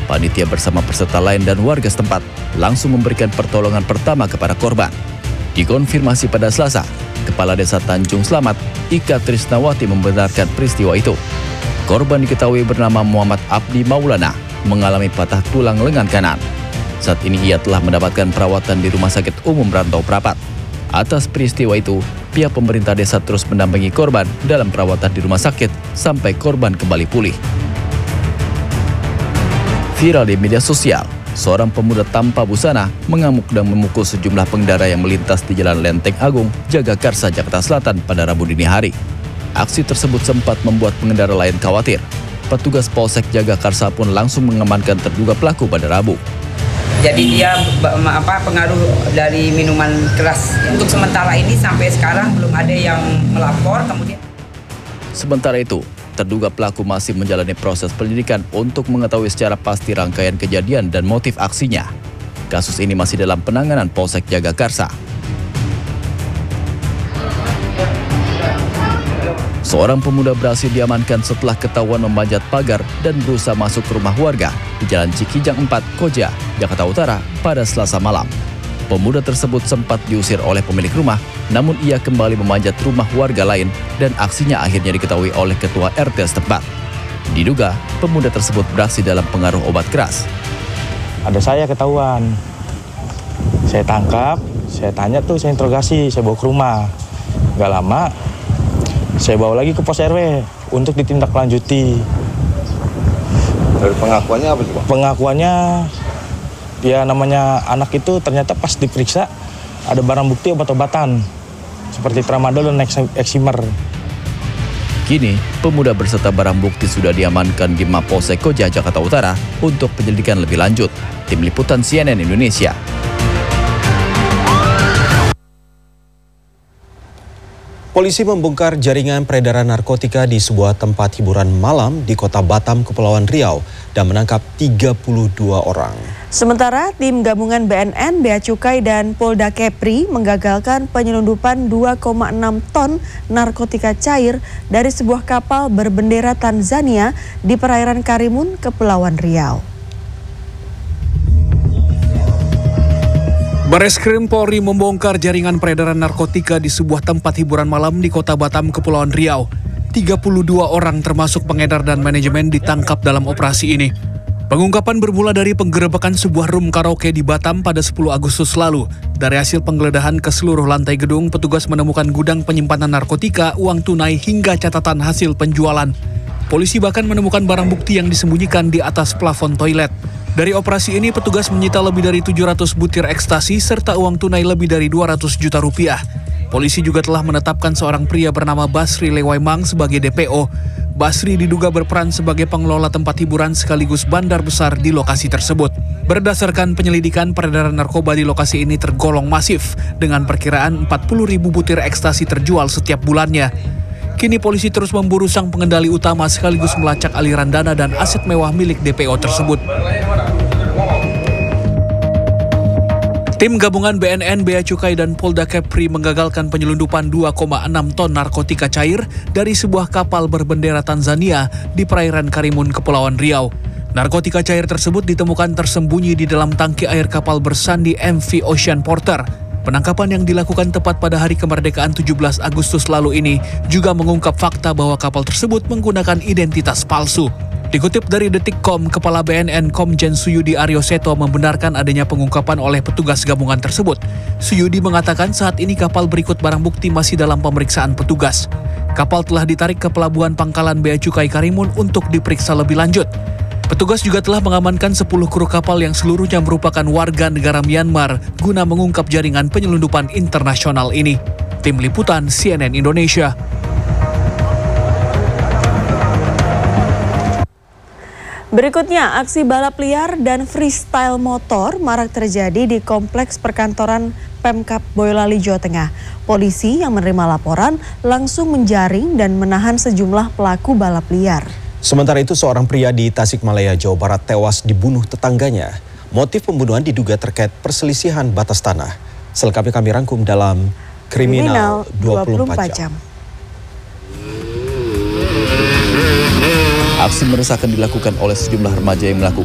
Panitia bersama peserta lain dan warga setempat langsung memberikan pertolongan pertama kepada korban. Dikonfirmasi pada Selasa, Kepala Desa Tanjung Slamet, Ika Trisnawati membenarkan peristiwa itu. Korban diketahui bernama Muhammad Abdi Maulana, mengalami patah tulang lengan kanan. Saat ini ia telah mendapatkan perawatan di Rumah Sakit Umum Rantau Prapat. Atas peristiwa itu, pihak pemerintah desa terus mendampingi korban dalam perawatan di rumah sakit sampai korban kembali pulih. Viral di media sosial, seorang pemuda tanpa busana mengamuk dan memukul sejumlah pengendara yang melintas di Jalan Lenteng Agung, Jagakarsa, Jakarta Selatan pada Rabu dini hari. Aksi tersebut sempat membuat pengendara lain khawatir. Petugas Polsek Jagakarsa pun langsung mengamankan terduga pelaku pada Rabu. Jadi dia pengaruh dari minuman keras. Untuk sementara ini sampai sekarang belum ada yang melapor. Sementara itu, terduga pelaku masih menjalani proses penyelidikan untuk mengetahui secara pasti rangkaian kejadian dan motif aksinya. Kasus ini masih dalam penanganan Polsek Jagakarsa. Seorang pemuda berhasil diamankan setelah ketahuan memanjat pagar dan berusaha masuk ke rumah warga di Jalan Cikijang 4, Koja, Jakarta Utara pada Selasa malam. Pemuda tersebut sempat diusir oleh pemilik rumah, namun ia kembali memanjat rumah warga lain dan aksinya akhirnya diketahui oleh ketua RT setempat. Diduga, pemuda tersebut beraksi dalam pengaruh obat keras. Ada saya ketahuan, saya tangkap, saya tanya tuh, saya interogasi, saya bawa ke rumah. Gak lama, saya bawa lagi ke pos RW untuk ditindaklanjuti. Dari pengakuannya apa sih, Pak? Pengakuannya, ya namanya anak itu ternyata pas diperiksa ada barang bukti obat-obatan seperti tramadol dan eksimer. Kini, pemuda berserta barang bukti sudah diamankan di Mapolsek Koja, Jakarta Utara untuk penyelidikan lebih lanjut. Tim Liputan CNN Indonesia. Polisi membongkar jaringan peredaran narkotika di sebuah tempat hiburan malam di Kota Batam, Kepulauan Riau dan menangkap 32 orang. Sementara tim gabungan BNN, Bea Cukai dan Polda Kepri menggagalkan penyelundupan 2,6 ton narkotika cair dari sebuah kapal berbendera Tanzania di perairan Karimun, Kepulauan Riau. Bareskrim Polri membongkar jaringan peredaran narkotika di sebuah tempat hiburan malam di Kota Batam, Kepulauan Riau. 32 orang termasuk pengedar dan manajemen ditangkap dalam operasi ini. Pengungkapan bermula dari penggerebekan sebuah room karaoke di Batam pada 10 Agustus lalu. Dari hasil penggeledahan ke seluruh lantai gedung, petugas menemukan gudang penyimpanan narkotika, uang tunai hingga catatan hasil penjualan. Polisi bahkan menemukan barang bukti yang disembunyikan di atas plafon toilet. Dari operasi ini, petugas menyita lebih dari 700 butir ekstasi serta uang tunai lebih dari 200 juta rupiah. Polisi juga telah menetapkan seorang pria bernama Basri Lewaimang sebagai DPO. Basri diduga berperan sebagai pengelola tempat hiburan sekaligus bandar besar di lokasi tersebut. Berdasarkan penyelidikan, peredaran narkoba di lokasi ini tergolong masif dengan perkiraan 40.000 butir ekstasi terjual setiap bulannya. Kini polisi terus memburu sang pengendali utama sekaligus melacak aliran dana dan aset mewah milik DPO tersebut. Tim gabungan BNN, Bea Cukai dan Polda Kepri menggagalkan penyelundupan 2,6 ton narkotika cair dari sebuah kapal berbendera Tanzania di perairan Karimun, Kepulauan Riau. Narkotika cair tersebut ditemukan tersembunyi di dalam tangki air kapal bersandi MV Ocean Porter. Penangkapan yang dilakukan tepat pada hari kemerdekaan 17 Agustus lalu ini juga mengungkap fakta bahwa kapal tersebut menggunakan identitas palsu. Dikutip dari Detik.com, Kepala BNN Komjen Suyudi Aryoseto membenarkan adanya pengungkapan oleh petugas gabungan tersebut. Suyudi mengatakan saat ini kapal berikut barang bukti masih dalam pemeriksaan petugas. Kapal telah ditarik ke Pelabuhan Pangkalan Bea Cukai Karimun untuk diperiksa lebih lanjut. Petugas juga telah mengamankan 10 kru kapal yang seluruhnya merupakan warga negara Myanmar guna mengungkap jaringan penyelundupan internasional ini. Tim Liputan CNN Indonesia. Berikutnya, aksi balap liar dan freestyle motor marak terjadi di kompleks perkantoran Pemkab Boyolali, Jawa Tengah. Polisi yang menerima laporan langsung menjaring dan menahan sejumlah pelaku balap liar. Sementara itu, seorang pria di Tasikmalaya, Jawa Barat tewas dibunuh tetangganya. Motif pembunuhan diduga terkait perselisihan batas tanah. Selengkapnya kami rangkum dalam Kriminal 24 jam. Aksi meresahkan dilakukan oleh sejumlah remaja yang melakukan